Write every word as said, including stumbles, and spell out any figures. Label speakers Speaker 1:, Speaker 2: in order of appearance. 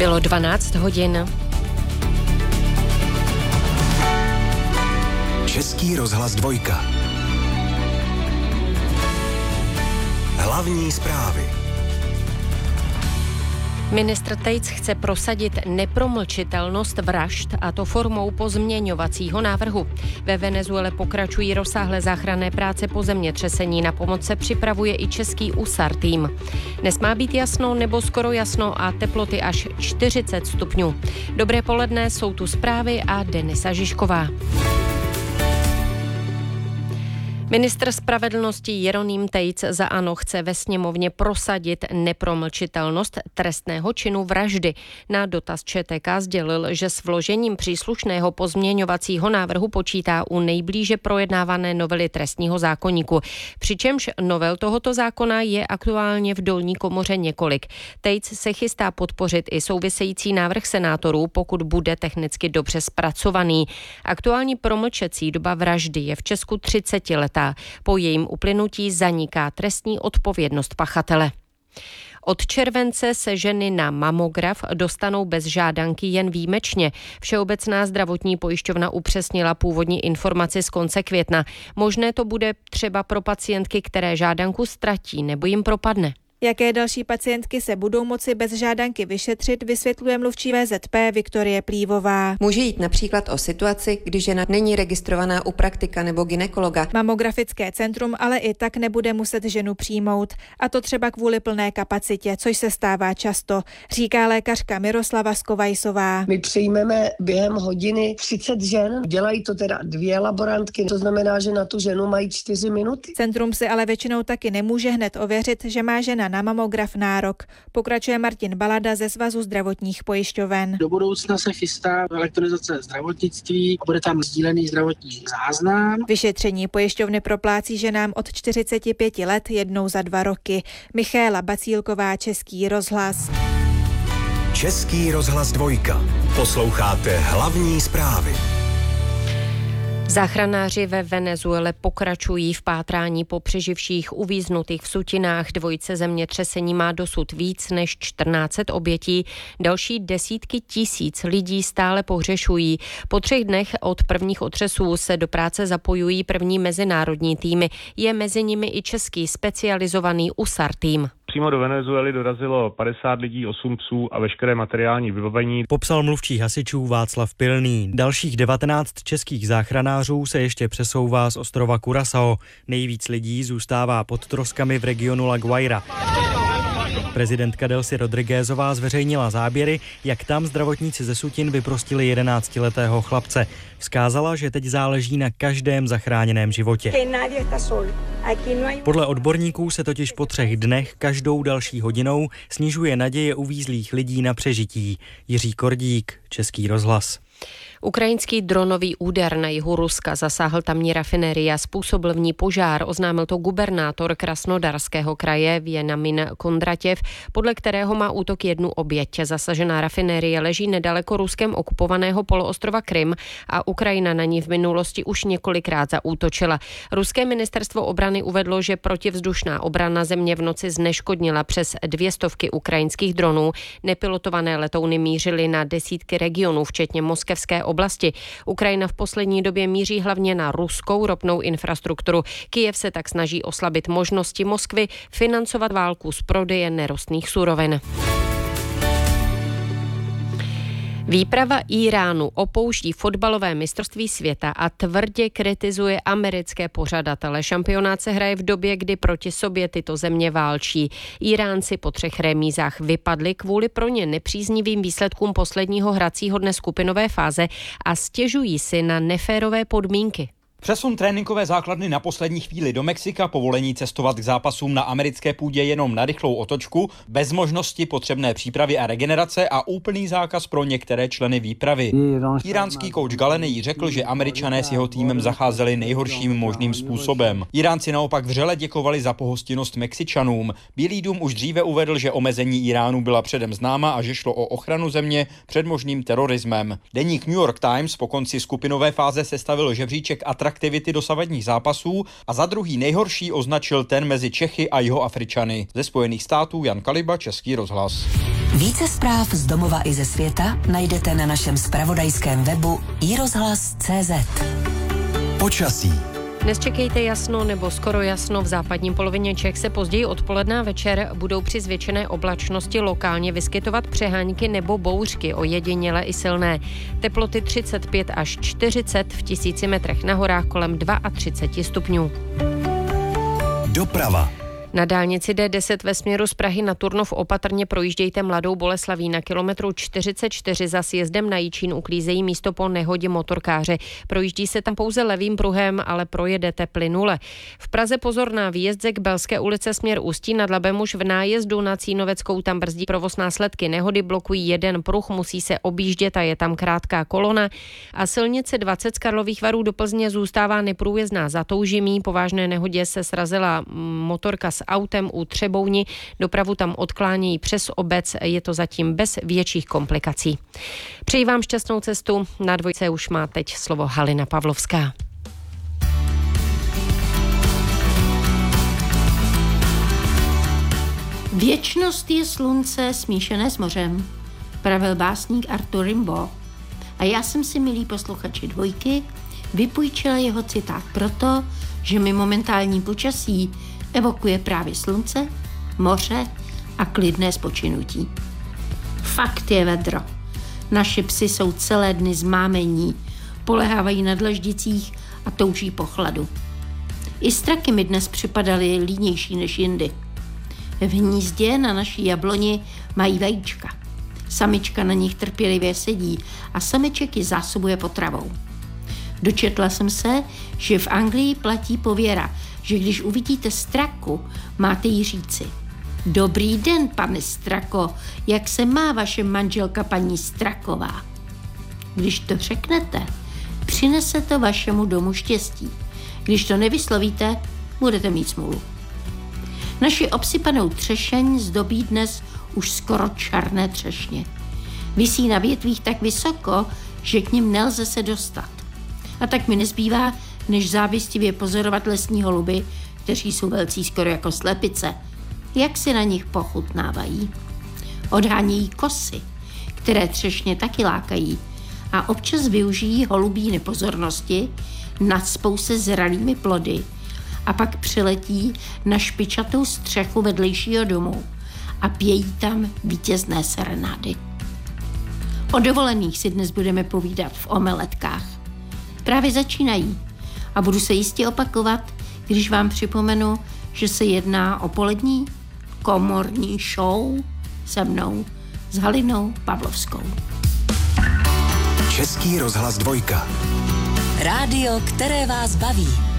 Speaker 1: Bylo dvanáct hodin.
Speaker 2: Český rozhlas dvojka. Hlavní zprávy.
Speaker 1: Ministr Tejc chce prosadit nepromlčitelnost vražd, a to formou pozměňovacího návrhu. Ve Venezuele pokračují rozsáhlé záchranné práce po zemětřesení. Na pomoc se připravuje i český U S A R tým. Dnes má být jasno nebo skoro jasno a teploty až čtyřicet stupňů. Dobré poledne, jsou tu zprávy a Denisa Žižková. Ministr spravedlnosti Jeroným Tejc za ANO chce ve sněmovně prosadit nepromlčitelnost trestného činu vraždy. Na dotaz ČTK sdělil, že s vložením příslušného pozměňovacího návrhu počítá u nejblíže projednávané novely trestního zákoníku. Přičemž novel tohoto zákona je aktuálně v dolní komoře několik. Tejc se chystá podpořit i související návrh senátorů, pokud bude technicky dobře zpracovaný. Aktuální promlčecí doba vraždy je v Česku třicetiletá. Po jejím uplynutí zaniká trestní odpovědnost pachatele. Od července se ženy na mamograf dostanou bez žádanky jen výjimečně. Všeobecná zdravotní pojišťovna upřesnila původní informaci z konce května. Možné to bude třeba pro pacientky, které žádanku ztratí nebo jim propadne.
Speaker 3: Jaké další pacientky se budou moci bez žádanky vyšetřit, vysvětluje mluvčí V Z P Viktorie Plívová.
Speaker 4: Může jít například o situaci, kdy žena není registrovaná u praktika nebo gynekologa.
Speaker 3: Mamografické centrum ale i tak nebude muset ženu přijmout. A to třeba kvůli plné kapacitě, což se stává často, říká lékařka Miroslava Skovajsová.
Speaker 5: My přijmeme během hodiny třicet žen, dělají to teda dvě laborantky, to znamená, že na tu ženu mají čtyři minuty.
Speaker 3: Centrum si ale většinou taky nemůže hned ověřit, že má žena na mamograf nárok. Pokračuje Martin Balada ze Svazu zdravotních pojišťoven.
Speaker 6: Do budoucna se chystá elektronizace zdravotnictví a bude tam sdílený zdravotní záznam.
Speaker 3: Vyšetření pojišťovny proplácí ženám od čtyřiceti pěti let jednou za dva roky. Michaela Bacílková, Český rozhlas.
Speaker 2: Český rozhlas dvojka. Posloucháte hlavní zprávy.
Speaker 1: Záchranáři ve Venezuele pokračují v pátrání po přeživších uvíznutých v sutinách. Dvojice zemětřesení má dosud víc než čtrnáct set obětí. Další desítky tisíc lidí stále pohřešují. Po třech dnech od prvních otřesů se do práce zapojují první mezinárodní týmy. Je mezi nimi i český specializovaný U S A R tým.
Speaker 7: Přímo do Venezuely dorazilo padesát lidí, osm psů a veškeré materiální vybavení.
Speaker 8: Popsal mluvčí hasičů Václav Pilný. Dalších devatenáct českých záchranářů se ještě přesouvá z ostrova Curaçao. Nejvíc lidí zůstává pod troskami v regionu La Guaira. Prezidentka Delcy Rodriguezová zveřejnila záběry, jak tam zdravotníci ze sutin vyprostili jedenáctiletého chlapce. Vzkázala, že teď záleží na každém zachráněném životě. Podle odborníků se totiž po třech dnech každou další hodinou snižuje naděje uvízlých lidí na přežití. Jiří Kordík, Český rozhlas.
Speaker 1: Ukrajinský dronový úder na jihu Ruska zasáhl tamní rafinérii a způsobil v ní požár, oznámil to gubernátor Krasnodarského kraje Vjenamin Kondratěv, podle kterého má útok jednu oběť. Zasažená rafinérie leží nedaleko Ruskem okupovaného poloostrova Krym a Ukrajina na ní v minulosti už několikrát zaútočila. Ruské ministerstvo obrany uvedlo, že protivzdušná obrana země v noci zneškodnila přes dvě stovky ukrajinských dronů. Nepilotované letouny mířily na desítky regionů, včetně moskevské oblasti. Ukrajina v poslední době míří hlavně na ruskou ropnou infrastrukturu. Kyjev se tak snaží oslabit možnosti Moskvy financovat válku z prodeje nerostných surovin. Výprava Íránu opouští fotbalové mistrovství světa a tvrdě kritizuje americké pořadatele. Šampionát se hraje v době, kdy proti sobě tyto země válčí. Íránci po třech remízách vypadli kvůli pro ně nepříznivým výsledkům posledního hracího dne skupinové fáze a stěžují si na neférové podmínky.
Speaker 9: Přesun tréninkové základny na poslední chvíli do Mexika, povolení cestovat k zápasům na americké půdě jenom na rychlou otočku, bez možnosti potřebné přípravy a regenerace a úplný zákaz pro některé členy výpravy. Iránský kouč Galenej řekl, že Američané s jeho týmem zacházeli nejhorším možným způsobem. Iránci naopak vřele děkovali za pohostinnost Mexičanům. Bílý dům už dříve uvedl, že omezení Iránu byla předem známa a že šlo o ochranu země před možným terorismem. Deník New York Times po konci skupinové fáze sestavil žebříček atraktivních atraktivity dosavadních zápasů a za druhý nejhorší označil ten mezi Čechy a Jihoafričany. Ze Spojených států Jan Kaliba, Český rozhlas.
Speaker 10: Více zpráv z domova i ze světa najdete na našem zpravodajském webu i rozhlas tečka cé zet.
Speaker 2: Počasí.
Speaker 1: Dnes čekejte jasno nebo skoro jasno. V západní polovině Čech se později odpoledne a večer budou při zvětšené oblačnosti lokálně vyskytovat přehánky nebo bouřky, ojediněle i silné. Teploty třicet pět až čtyřicet, v tisíci metrech na horách kolem třicet dva stupňů.
Speaker 2: Doprava.
Speaker 1: Na dálnici D deset ve směru z Prahy na Turnov opatrně projíždějte Mladou Boleslaví. Na kilometru čtyřicet čtyři za sjezdem na Jičín uklízejí místo po nehodě motorkáře. Projíždí se tam pouze levým pruhem, ale projedete plynule. V Praze pozor na výjezdce k Belské ulice směr Ústí nad Labem. Už v nájezdu na Cínoveckou tam brzdí provoz. Následky nehody blokují jeden pruh, musí se objíždět a je tam krátká kolona. A silnice dvacet z Karlových Varů do Plzně zůstává neprůjezdná za Toužimí. Po vážné nehodě se srazila motorka s autem u Třebouni. Dopravu tam odklánějí přes obec, je to zatím bez větších komplikací. Přeji vám šťastnou cestu. Na dvojce už má teď slovo Halina Pavlovská.
Speaker 11: Věčnost je slunce smíšené s mořem, pravil básník Arthur Rimbaud. A já jsem si, milí posluchači dvojky, vypůjčila jeho citát proto, že mi momentální počasí evokuje právě slunce, moře a klidné spočinutí. Fakt je vedro. Naše psy jsou celé dny zmámení, polehávají na dlaždicích a touží po chladu. I straky mi dnes připadaly línější než jindy. V hnízdě na naší jabloni mají vajíčka. Samička na nich trpělivě sedí a sameček ji zásobuje potravou. Dočetla jsem se, že v Anglii platí pověra, že když uvidíte straku, máte jí říci: Dobrý den, pane Strako, jak se má vaše manželka paní Straková? Když to řeknete, přinese to vašemu domu štěstí. Když to nevyslovíte, budete mít smůlu. Naši obsypanou třešeň zdobí dnes už skoro černé třešně. Visí na větvích tak vysoko, že k nim nelze se dostat. A tak mi nezbývá, než závistivě pozorovat lesní holuby, kteří jsou velcí skoro jako slepice, jak si na nich pochutnávají. Odhánějí kosy, které třešně taky lákají, a občas využijí holubí nepozornosti, nacpou se zralými plody a pak přiletí na špičatou střechu vedlejšího domu a pějí tam vítězné serenády. O dovolených si dnes budeme povídat v Omeletkách. Právě začínají a budu se jistě opakovat, když vám připomenu, že se jedná o polední komorní show se mnou, s Halinou Pavlovskou.
Speaker 2: Český rozhlas dvojka.
Speaker 10: Rádio, které vás baví.